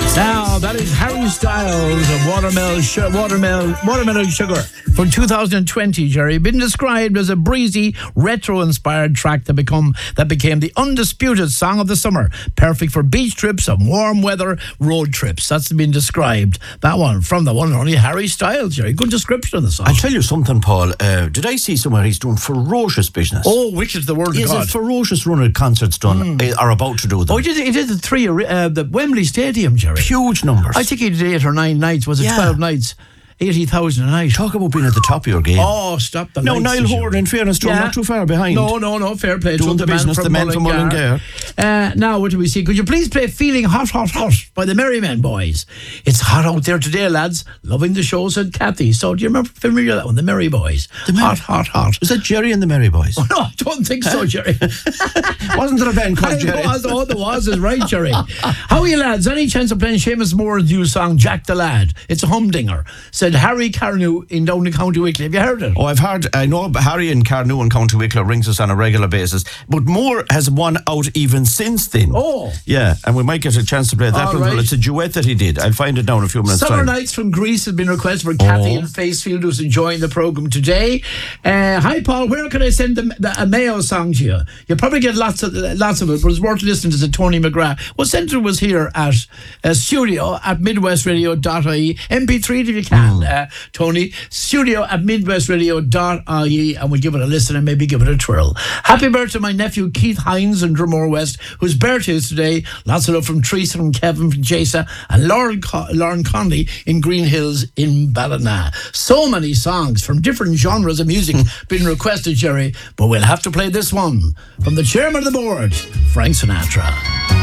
Now, that is Harry Styles of Watermelon Sugar from 2020, Jerry. Been described as a breezy, retro-inspired track that became the undisputed song of the summer. Perfect for beach trips and warm weather road trips. That's been described. That one from the one and only Harry Styles, Jerry. Good description of the song. I'll tell you something, Paul. Did I see somewhere he's doing ferocious business? Oh, which is the word of God. He's a ferocious run of concerts done, are about to do them. Oh, he did the Wembley Stadium, Jerry. Huge numbers. I think he did 8 or 9 nights. Was it 12 nights? 80,000 a night. Talk about being at the top of your game. Oh, stop the lights. No, Niall Horan, in fairness to him, not too far behind. No, fair play. Doing the business, the man from Mullingar. Now, what do we see? Could you please play Feeling Hot, Hot, Hot by the Merrymen Boys? It's hot out there today, lads. Loving the show, said Kathy. So, do you remember familiar that one, the Merry Boys? Hot, hot, hot. Was that Jerry and the Merry Boys? Oh, no, I don't think so, Jerry. Wasn't there a band called Jerry? Oh, there was, is right, Jerry. How are you, lads? Any chance of playing Seamus Moore's new song, Jack the Lad? It's a humdinger, said Harry Carnew in Downey County Wicklow. Have you heard it? Oh, I've heard. I know Harry in Carnew and County Wicklow rings us on a regular basis, but Moore has one out even since then. Oh. Yeah, and we might get a chance to play that one. Right. Well, it's a duet that he did. I'll find it now in a few minutes' Summer time. Nights from Greece has been requested for Kathy in Facefield, who's enjoying the programme today. Hi, Paul. Where can I send a Mayo song to you? You'll probably get lots of it, but it's worth listening to Tony McGrath. Well, Centre was here at studio at midwestradio.ie. MP3 if you can, Tony. Studio at midwestradio.ie, and we'll give it a listen and maybe give it a twirl. Happy birthday to my nephew Keith Hines in Drumore West, whose birthday is today. Lots of love from Teresa, from Kevin, from Jasa, and Lauren Conley in Green Hills in Ballina. So many songs from different genres of music being requested, Jerry, but we'll have to play this one from the chairman of the board, Frank Sinatra.